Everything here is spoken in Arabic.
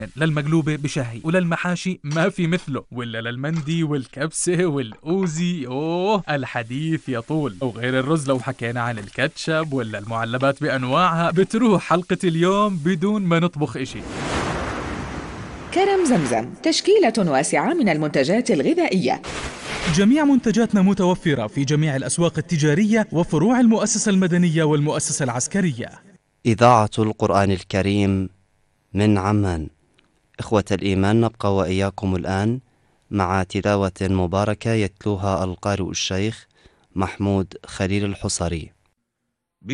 للمقلوبة بشهي، وللمحاشي ما في مثله، ولا للمندي والكبسة والأوزي. أوه الحديث يطول. وغير الرز لو حكينا عن الكاتشب ولا المعلبات بأنواعها، بتروح حلقة اليوم بدون ما نطبخ إشي. كرم زمزم، تشكيلة واسعة من المنتجات الغذائية. جميع منتجاتنا متوفرة في جميع الأسواق التجارية وفروع المؤسسة المدنية والمؤسسة العسكرية. إذاعة القرآن الكريم من عمان. إخوة الإيمان، نبقى وإياكم الآن مع تلاوة مباركة يتلوها القارئ الشيخ محمود خليل الحصري.